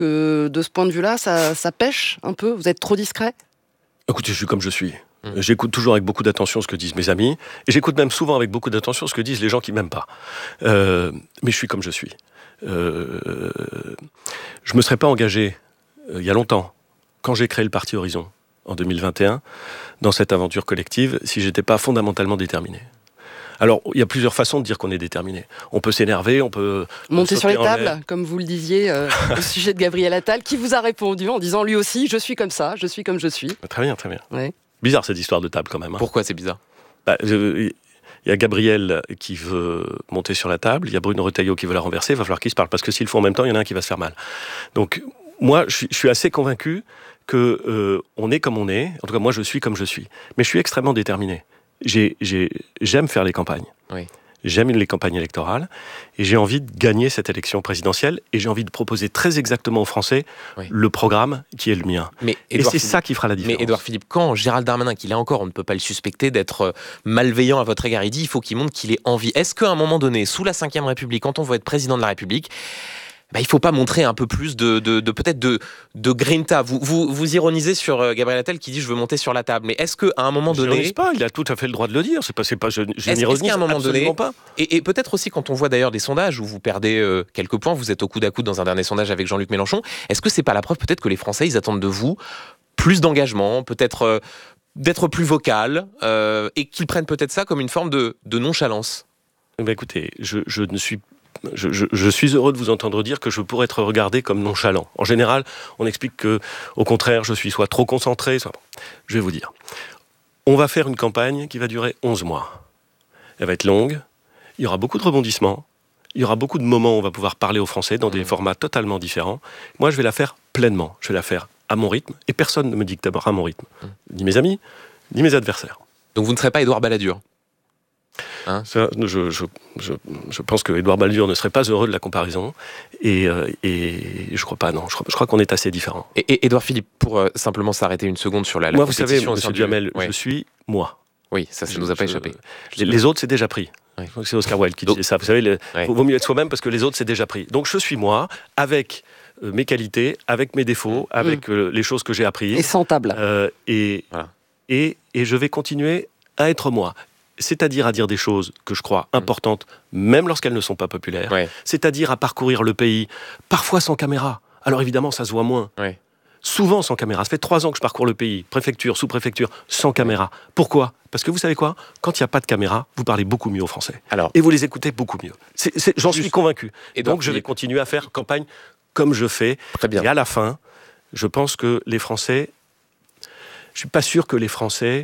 De ce point de vue-là, ça pêche un peu? Vous êtes trop discret? Écoutez, je suis comme je suis. J'écoute toujours avec beaucoup d'attention ce que disent mes amis, et j'écoute même souvent avec beaucoup d'attention ce que disent les gens qui m'aiment pas. Mais je suis comme je suis. Je me serais pas engagé il y a longtemps, quand j'ai créé le Parti Horizon en 2021, dans cette aventure collective, si j'étais pas fondamentalement déterminé. Alors, il y a plusieurs façons de dire qu'on est déterminé. On peut s'énerver, on peut... Monter sur les tables, comme vous le disiez, au sujet de Gabriel Attal, qui vous a répondu en disant lui aussi, je suis comme ça, je suis comme je suis. Très bien, très bien. Ouais. Bizarre cette histoire de table quand même. Pourquoi c'est bizarre? Il y a Gabriel qui veut monter sur la table, il y a Bruno Retailleau qui veut la renverser, il va falloir qu'ils se parlent, parce que s'ils le font en même temps, il y en a un qui va se faire mal. Donc, moi, je suis assez convaincu que on est comme on est. En tout cas, moi, je suis comme je suis. Mais je suis extrêmement déterminé. J'aime faire les campagnes. Oui. J'aime les campagnes électorales et j'ai envie de gagner cette élection présidentielle et j'ai envie de proposer très exactement aux Français le programme qui est le mien. Et c'est ça qui fera la différence. Mais Édouard Philippe, quand Gérald Darmanin, qui là encore, on ne peut pas le suspecter d'être malveillant à votre égard, il dit il faut qu'il montre qu'il est en vie. Est-ce qu'à un moment donné, sous la Ve République, quand on veut être président de la République, il faut pas montrer un peu plus peut-être de grinta. Vous ironisez sur Gabriel Attal qui dit je veux monter sur la table. Mais est-ce qu'à un moment donné, j'ironise pas, il a tout à fait le droit de le dire. Je n'ironise qu'à un moment donné, pas. Et peut-être aussi quand on voit d'ailleurs des sondages où vous perdez quelques points, vous êtes au coude à coude dans un dernier sondage avec Jean-Luc Mélenchon. Est-ce que c'est pas la preuve peut-être que les Français ils attendent de vous plus d'engagement, peut-être d'être plus vocal et qu'ils prennent peut-être ça comme une forme de nonchalance? Écoutez, je suis heureux de vous entendre dire que je pourrais être regardé comme nonchalant. En général, on explique que, au contraire, je suis soit trop concentré, soit... Je vais vous dire. On va faire une campagne qui va durer 11 mois. Elle va être longue, il y aura beaucoup de rebondissements, il y aura beaucoup de moments où on va pouvoir parler aux Français dans des formats totalement différents. Moi, je vais la faire pleinement. Je vais la faire à mon rythme, et personne ne me dictera mon rythme. Ni mes amis, ni mes adversaires. Donc vous ne serez pas Édouard Balladur? Ça, je pense que Édouard Balladur ne serait pas heureux de la comparaison et je crois pas, non. Je crois qu'on est assez différents. Et Édouard Philippe, pour simplement s'arrêter une seconde sur la moi, compétition... Vous savez, M. Duhamel, je suis moi. Oui, ça ne nous a pas échappé. Les autres, c'est déjà pris. Oui. C'est Oscar Wilde qui disait ça. Vous savez, vaut mieux être soi-même parce que les autres, c'est déjà pris. Donc je suis moi, avec mes qualités, avec mes défauts, avec les choses que j'ai apprises. Et sans table. Et je vais continuer à être moi. C'est-à-dire à dire des choses que je crois importantes, même lorsqu'elles ne sont pas populaires. C'est-à-dire à parcourir le pays, parfois sans caméra. Alors évidemment, ça se voit moins. Souvent sans caméra. Ça fait 3 ans que je parcours le pays, préfecture, sous-préfecture, sans caméra. Pourquoi? Parce que vous savez quoi? Quand il n'y a pas de caméra, vous parlez beaucoup mieux aux Français. Et vous les écoutez beaucoup mieux. J'en suis convaincu. Et donc je vais continuer à faire campagne comme je fais. Très bien. Et à la fin, je pense que les Français... Je ne suis pas sûr que les Français...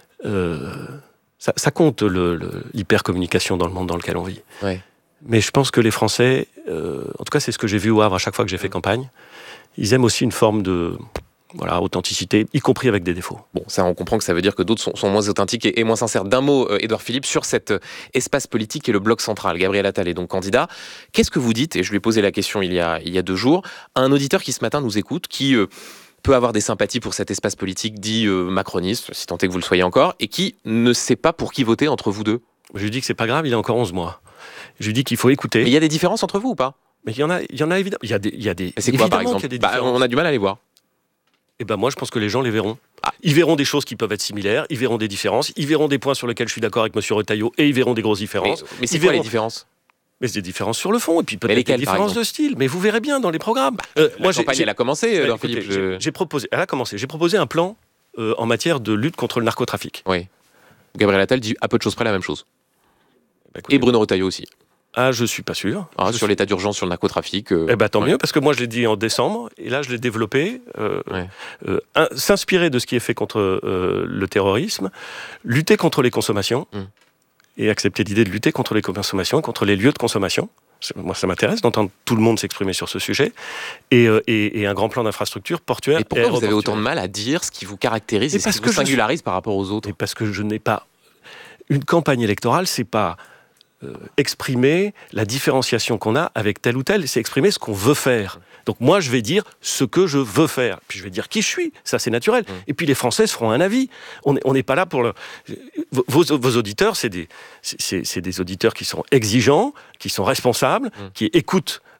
Ça compte l'hypercommunication dans le monde dans lequel on vit. Mais je pense que les Français, en tout cas c'est ce que j'ai vu au Havre à chaque fois que j'ai fait campagne, ils aiment aussi une forme de authenticité, y compris avec des défauts. Bon, ça on comprend que ça veut dire que d'autres sont moins authentiques et moins sincères. D'un mot, Édouard Philippe, sur cet espace politique et le bloc central. Gabriel Attal est donc candidat. Qu'est-ce que vous dites, et je lui ai posé la question il y a 2 jours, à un auditeur qui ce matin nous écoute, qui... peut avoir des sympathies pour cet espace politique dit macroniste, si tant est que vous le soyez encore, et qui ne sait pas pour qui voter entre vous deux? Je lui dis que c'est pas grave, il a encore 11 mois. Je lui dis qu'il faut écouter. Mais il y a des différences entre vous ou pas? Mais il y en a évidemment. Il y a des. C'est quoi par exemple? On a du mal à les voir. Eh ben moi, je pense que les gens les verront. Ils verront des choses qui peuvent être similaires, ils verront des différences, ils verront des points sur lesquels je suis d'accord avec M. Retailleau, et ils verront des grosses différences. Mais c'est quoi les différences? Mais c'est des différences sur le fond, et puis peut-être des différences de style. Mais vous verrez bien dans les programmes. La campagne, elle a commencé, Édouard Philippe. Elle a commencé. J'ai proposé un plan en matière de lutte contre le narcotrafic. Oui. Gabriel Attal dit à peu de choses près la même chose. Et Bruno Retailleau aussi. Ah, je suis pas sûr. Sur l'état d'urgence sur le narcotrafic. Tant mieux, parce que moi je l'ai dit en décembre, et là je l'ai développé. S'inspirer de ce qui est fait contre le terrorisme, lutter contre les consommations, et accepter l'idée de lutter contre les consommations, contre les lieux de consommation. Moi, ça m'intéresse d'entendre tout le monde s'exprimer sur ce sujet. Et un grand plan d'infrastructure portuaire. Et pourquoi vous avez autant de mal à dire ce qui vous caractérise et ce qui vous singularise par rapport aux autres? Et parce que je n'ai pas... Une campagne électorale, c'est pas exprimer la différenciation qu'on a avec tel ou tel, c'est exprimer ce qu'on veut faire. Donc moi, je vais dire ce que je veux faire. Puis je vais dire qui je suis. Ça, c'est naturel. Et puis les Français se feront un avis. On n'est pas là pour le... Vos auditeurs, c'est des auditeurs qui sont exigeants, qui sont responsables, qui écoutent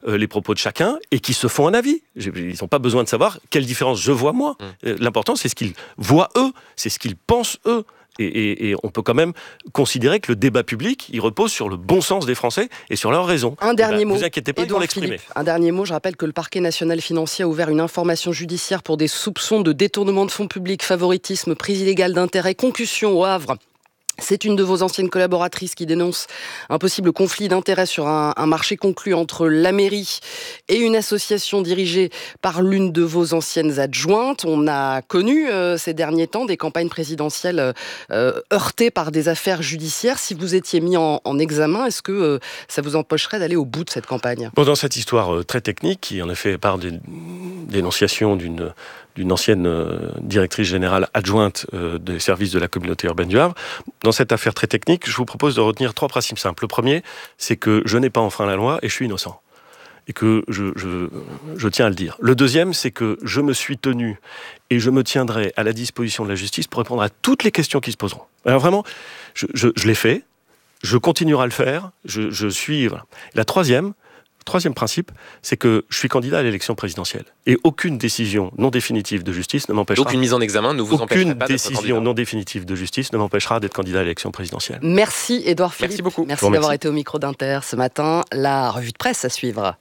les propos de chacun et qui se font un avis. Ils n'ont pas besoin de savoir quelle différence je vois moi. L'important, c'est ce qu'ils voient eux, c'est ce qu'ils pensent eux. Et on peut quand même considérer que le débat public, il repose sur le bon sens des Français et sur leurs raisons. Un dernier mot. Vous inquiétez pas, ils vont l'exprimer. Un dernier mot, je rappelle que le parquet national financier a ouvert une information judiciaire pour des soupçons de détournement de fonds publics, favoritisme, prise illégale d'intérêt, concussion au Havre. C'est une de vos anciennes collaboratrices qui dénonce un possible conflit d'intérêts sur un marché conclu entre la mairie et une association dirigée par l'une de vos anciennes adjointes. On a connu ces derniers temps des campagnes présidentielles heurtées par des affaires judiciaires. Si vous étiez mis en examen, est-ce que ça vous empêcherait d'aller au bout de cette campagne ? Bon, dans cette histoire très technique, qui en a fait part des dénonciations d'une ancienne directrice générale adjointe des services de la communauté urbaine du Havre. Dans cette affaire très technique, je vous propose de retenir 3 principes simples. Le premier, c'est que je n'ai pas enfreint la loi et je suis innocent. Et que je tiens à le dire. Le deuxième, c'est que je me suis tenu et je me tiendrai à la disposition de la justice pour répondre à toutes les questions qui se poseront. Alors vraiment, je l'ai fait, je continuerai à le faire, je suis... Voilà. La troisième principe, c'est que je suis candidat à l'élection présidentielle. Et aucune décision non définitive de justice ne m'empêchera... Aucune mise en examen ne vous empêchera pas d'être candidat. Aucune décision non définitive de justice ne m'empêchera d'être candidat à l'élection présidentielle. Merci Édouard Philippe. Merci beaucoup. Merci d'avoir été au micro d'Inter ce matin. La revue de presse à suivre.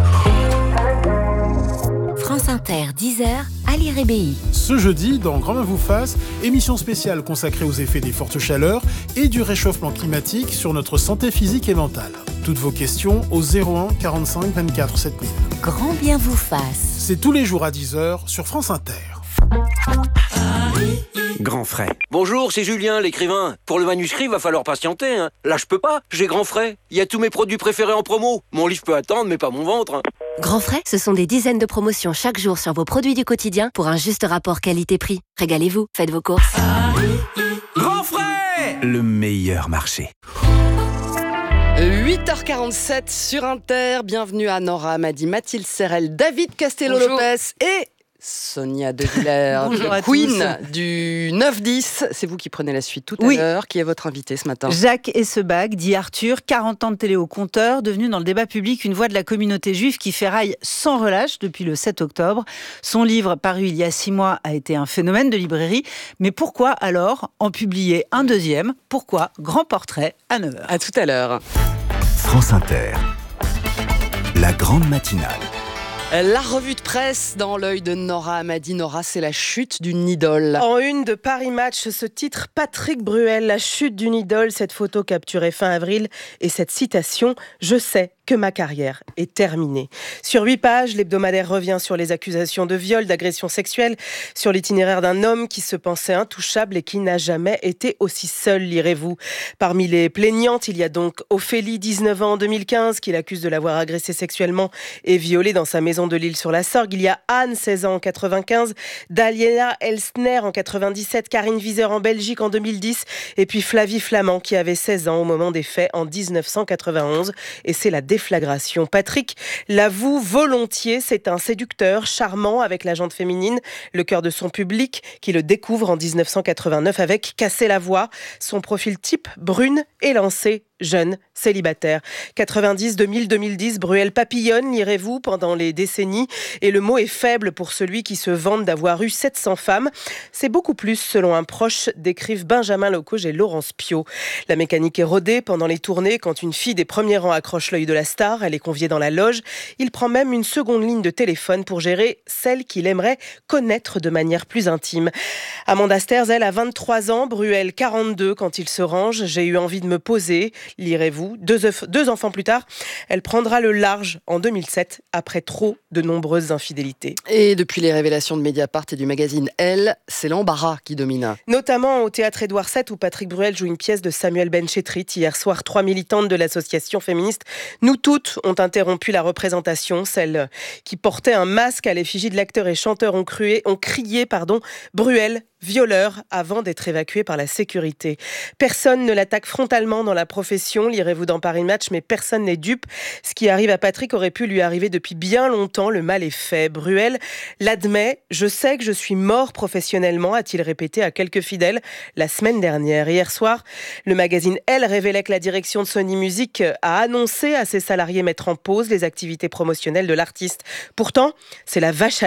France Inter, 10h, Ali Rébéi. Ce jeudi, dans Grand Main vous fasse, émission spéciale consacrée aux effets des fortes chaleurs et du réchauffement climatique sur notre santé physique et mentale. Toutes vos questions au 01 45 24 7000. Grand bien vous fasse. C'est tous les jours à 10h sur France Inter. Grand frais. Bonjour, c'est Julien, l'écrivain. Pour le manuscrit, va falloir patienter. Hein. Là, je peux pas, j'ai Grand frais. Il y a tous mes produits préférés en promo. Mon livre peut attendre, mais pas mon ventre. Hein. Grand frais, ce sont des dizaines de promotions chaque jour sur vos produits du quotidien pour un juste rapport qualité-prix. Régalez-vous, faites vos courses. Grand frais, le meilleur marché. 8h47 sur Inter. Bienvenue à Nora Amadi, Mathilde Serrel, David Castello-Lopez et Sonia De Villers, Queen du 9-10. C'est vous qui prenez la suite tout à l'heure. Qui est votre invité ce matin ? Jacques Essebag, dit Arthur, 40 ans de télé au compteur, devenu dans le débat public une voix de la communauté juive qui ferraille sans relâche depuis le 7 octobre. Son livre, paru il y a 6 mois, a été un phénomène de librairie. Mais pourquoi alors en publier un deuxième ? Pourquoi Grand portrait à 9h ? À tout à l'heure. France Inter, la grande matinale. La revue de presse dans l'œil de Nora Amadi. Nora, c'est la chute d'une idole. En une de Paris Match, ce titre, Patrick Bruel, la chute d'une idole, cette photo capturée fin avril et cette citation, « Je sais que ma carrière est terminée ». Sur 8 pages, l'hebdomadaire revient sur les accusations de viol, d'agression sexuelle, sur l'itinéraire d'un homme qui se pensait intouchable et qui n'a jamais été aussi seul, lirez-vous. Parmi les plaignantes, il y a donc Ophélie, 19 ans en 2015, qui l'accuse de l'avoir agressée sexuellement et violée dans sa maison de l'Île-sur-la-Sorgue. Il y a Anne, 16 ans en 95, Daliena Elsner en 97, Karine Wieser en Belgique en 2010, et puis Flavie Flamand qui avait 16 ans au moment des faits en 1991. Et c'est la déflagration. Patrick l'avoue volontiers, c'est un séducteur charmant avec la jante féminine, le cœur de son public, qui le découvre en 1989 avec Casser la voix. Son profil type, brune, élancée, jeune, célibataire. 90, 2000, 2010, Bruel papillonne, lirez-vous, pendant les décennies. Et le mot est faible pour celui qui se vante d'avoir eu 700 femmes. C'est beaucoup plus, selon un proche, décrivent Benjamin Lecauge et Laurence Piot. La mécanique est rodée pendant les tournées. Quand une fille des premiers rangs accroche l'œil de la star, elle est conviée dans la loge. Il prend même une seconde ligne de téléphone pour gérer celle qu'il aimerait connaître de manière plus intime. Amanda Sters, elle, a 23 ans, Bruel 42 quand il se range. J'ai eu envie de me poser. Lirez-vous, 2 enfants plus tard, elle prendra le large en 2007 après trop de nombreuses infidélités. Et depuis les révélations de Mediapart et du magazine Elle, c'est l'embarras qui domine. Notamment au théâtre Édouard VII où Patrick Bruel joue une pièce de Samuel Benchetrit. Hier soir, 3 militantes de l'association féministe Nous Toutes ont interrompu la représentation. Celles qui portaient un masque à l'effigie de l'acteur et chanteur ont crié Bruel, violeur avant d'être évacué par la sécurité. Personne ne l'attaque frontalement dans la profession, lirez-vous dans Paris Match, mais personne n'est dupe. Ce qui arrive à Patrick aurait pu lui arriver depuis bien longtemps, le mal est fait. Bruel l'admet, je sais que je suis mort professionnellement, a-t-il répété à quelques fidèles la semaine dernière. Hier soir, le magazine Elle révélait que la direction de Sony Music a annoncé à ses salariés mettre en pause les activités promotionnelles de l'artiste. Pourtant, c'est la vache à